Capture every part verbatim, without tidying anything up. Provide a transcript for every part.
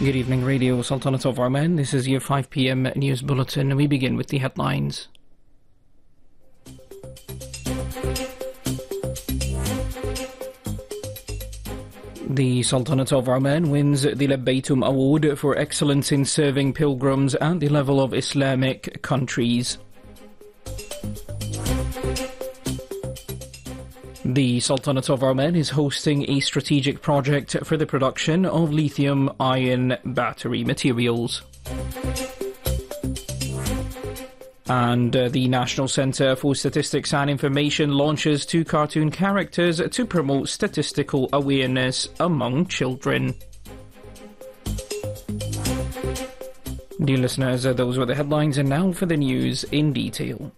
Good evening, Radio Sultanate of Oman. This is your five p m news bulletin. We begin with the headlines. The Sultanate of Oman wins the Labbaytum Award for excellence in serving pilgrims at the level of Islamic countries. The Sultanate of Oman is hosting a strategic project for the production of lithium-ion battery materials. And uh, the National Centre for Statistics and Information launches two cartoon characters to promote statistical awareness among children. Dear listeners, uh, those were the headlines, and now for the news in detail.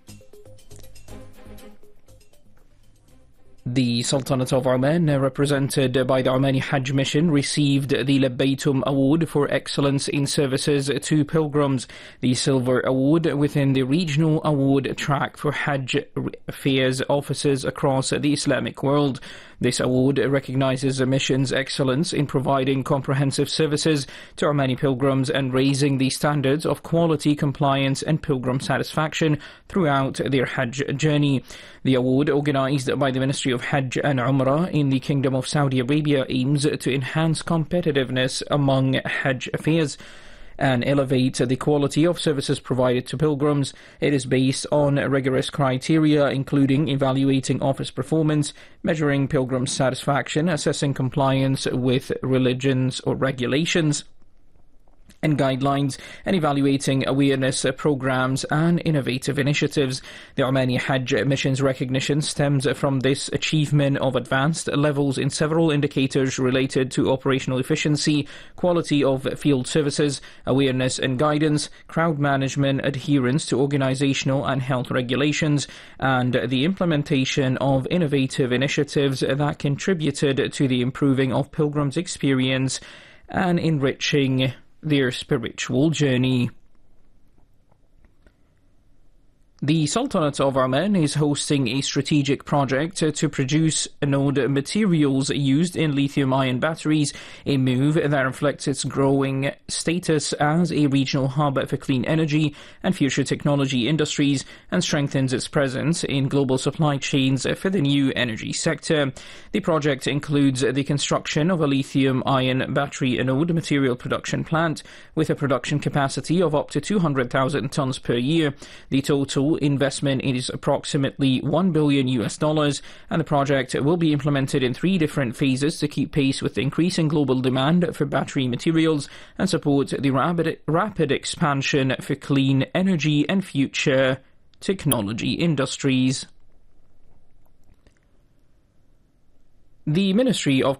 The Sultanate of Oman, represented by the Omani Hajj Mission, received the Labbaytum Award for excellence in services to pilgrims, the silver award within the regional award track for Hajj affairs offices across the Islamic world. This award recognizes the mission's excellence in providing comprehensive services to Omani pilgrims and raising the standards of quality, compliance and pilgrim satisfaction throughout their Hajj journey. The award, organized by the Ministry of Hajj and Umrah in the Kingdom of Saudi Arabia, aims to enhance competitiveness among Hajj affairs and elevate the quality of services provided to pilgrims. It is based on rigorous criteria, including evaluating office performance, measuring pilgrim satisfaction, assessing compliance with religions or regulations and guidelines, and evaluating awareness programs and innovative initiatives. The Omani Hajj Mission's recognition stems from this achievement of advanced levels in several indicators related to operational efficiency, quality of field services, awareness and guidance, crowd management, adherence to organizational and health regulations, and the implementation of innovative initiatives that contributed to the improving of pilgrims' experience and enriching their spiritual journey. The Sultanate of Oman is hosting a strategic project to produce anode materials used in lithium-ion batteries, a move that reflects its growing status as a regional hub for clean energy and future technology industries and strengthens its presence in global supply chains for the new energy sector. The project includes the construction of a lithium-ion battery anode material production plant with a production capacity of up to two hundred thousand tons per year. The total investment is approximately one billion U S dollars, and the project will be implemented in three different phases to keep pace with the increasing global demand for battery materials and support the rapid, rapid expansion for clean energy and future technology industries. The Ministry of